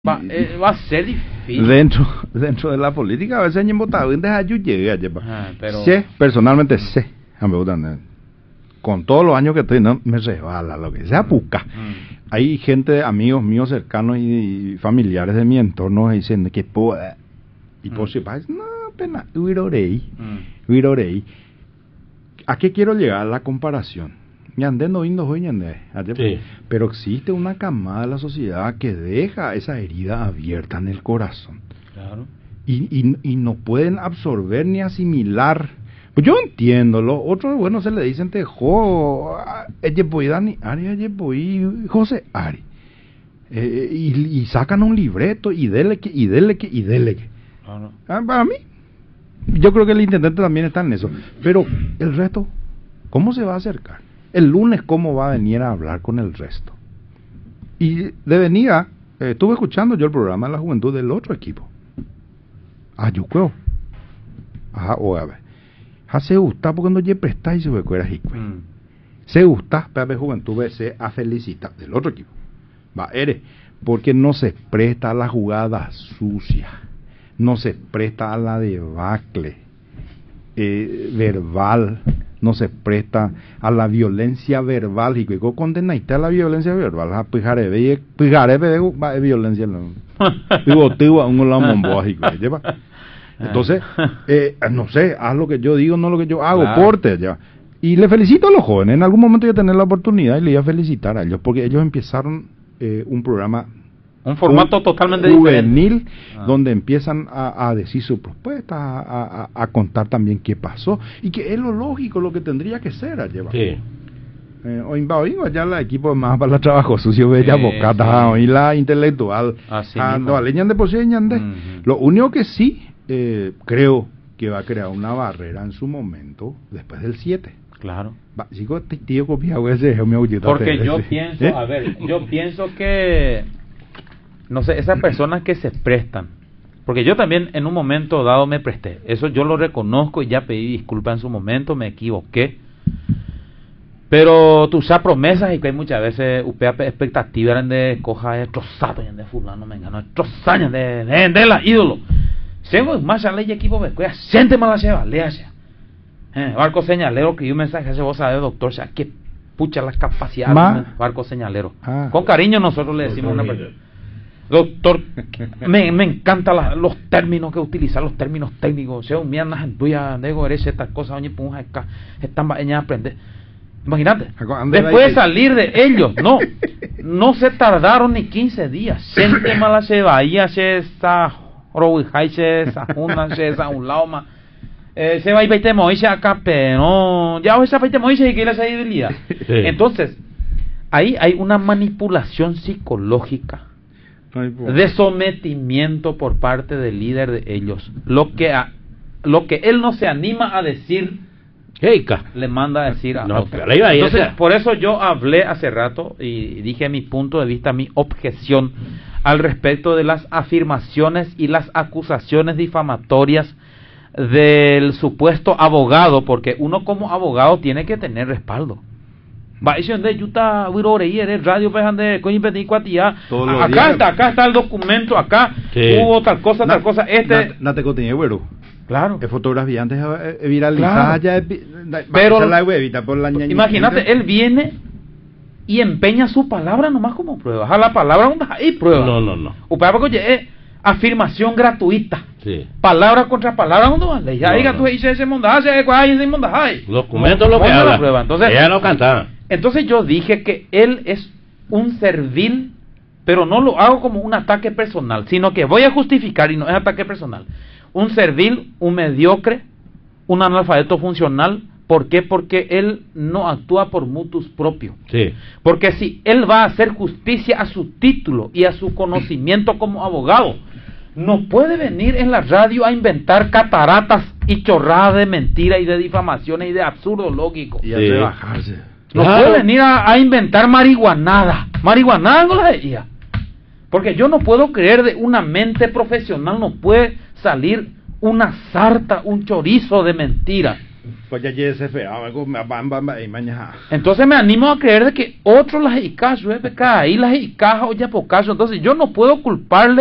Va a ser difícil. Dentro de la política a veces hay votado pero sé, personalmente sé, con todos los años que estoy, no me resbala lo que sea puca. Hay gente, amigos míos cercanos y familiares de mi entorno que dicen que puede y por si pasa, no, pena, huirorei. ¿A qué quiero llegar? La comparación. Sí. Pero existe una camada de la sociedad que deja esa herida abierta en el corazón. Claro. Y no pueden absorber ni asimilar. Pues yo entiendo, los otros, bueno, se le dicen tejo, Dani Ari, José Ari. Y sacan un libreto y dele que. Claro. Para mí, yo creo que el intendente también está en eso. Pero el resto, ¿cómo se va a acercar? El lunes, ¿cómo va a venir a hablar con el resto? Y de venida, estuve escuchando yo el programa de la juventud del otro equipo. Yo creo. O a ver. Se gusta porque no ye presta y se ve cuera jicue. Se gusta, para juventud se a felicitar del otro equipo. Porque no se presta a la jugada sucia. No se presta a la debacle verbal. No se presta a la violencia verbal y luego condenaste a la violencia verbal. Violencia entonces no sé, haz lo que yo digo, no lo que yo hago, claro. Porte ya. Y le felicito a los jóvenes. En algún momento voy a tener la oportunidad y le voy a felicitar a ellos porque ellos empezaron un programa, un formato totalmente juvenil, diferente, donde empiezan a decir su propuesta, a contar también qué pasó y que es lo lógico, lo que tendría que ser allá. Sí. Hoy ya la equipo más para el trabajo sucio, bella bocata, hoy la intelectual, de posible. Lo único que sí creo que va a crear una barrera en su momento después del 7. Claro. Porque yo pienso, yo pienso que, no sé, esas personas que se prestan, porque yo también en un momento dado me presté, eso yo lo reconozco y ya pedí disculpas en su momento, me equivoqué, pero tú usas promesas y que hay muchas veces expectativas de coja de trozado de fulano me ganó trozaña de la ídolo. Tengo más a ley equipo me cuida, siente mala lleva, léase. Barco señalero que yo mensaje hace vos sabés, doctor, o sea, que pucha las capacidades barco señalero. Con cariño nosotros le decimos a una persona. Doctor, me encantan los términos que utiliza, los términos técnicos. O sea, un mierda en tuya, nego, eres estas cosas, oye, punja acá, están a aprender. Imagínate, después de salir de ellos, no se tardaron ni 15 días. Siente mala lleva, y hace esa Rowijaise, esa una, esa un lauma. Se va a ir Moise acá, pero ya esa feite Moise y que la debilidad. Entonces, ahí hay una manipulación psicológica de sometimiento por parte del líder de ellos. Lo que él no se anima a decir, le manda a decir a otro. Entonces, por eso yo hablé hace rato y dije mi punto de vista, mi objeción al respecto de las afirmaciones y las acusaciones difamatorias del supuesto abogado, porque uno como abogado tiene que tener respaldo. Acá está el documento, acá hubo tal cosa. Claro. Fotografía antes viralizada ya, pero imagínate, él viene y empeña su palabra nomás como prueba. A la palabra no hay prueba. No. O para que afirmación gratuita. Sí. Palabra contra palabra no vale. Ya diga tú dices ese mondaje, ese mondaje. Documento lo que habla. Prueba. Entonces, ella no cantaba. Entonces yo dije que él es un servil, pero no lo hago como un ataque personal, sino que voy a justificar y no es ataque personal. Un servil, un mediocre, un analfabeto funcional. ¿Por qué? Porque él no actúa por mutus propio. Sí. Porque si él va a hacer justicia a su título y a su conocimiento como abogado, no puede venir en la radio a inventar cataratas y chorradas de mentira y de difamaciones y de absurdo lógico. Y a rebajarse. No puede venir a inventar marihuanada no la decía. Porque yo no puedo creer de una mente profesional, no puede salir una sarta, un chorizo de mentira. Pues ya desesperado, mañana. Entonces me animo a creer de que otros las y caso, ahí las y caja o ya por caso. Entonces yo no puedo culparle